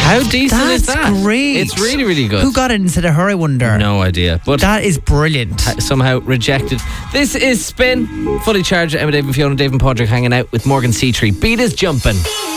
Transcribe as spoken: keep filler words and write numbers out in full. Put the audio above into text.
How decent That's is that? great. It's really, really good. Who got it instead of her, I wonder? No idea. But that is brilliant. Somehow rejected. This is Spin. Fully charged. Emma, Dave and Fiona, Dave and Podrick hanging out with Morgan Seatree. Beat is jumping.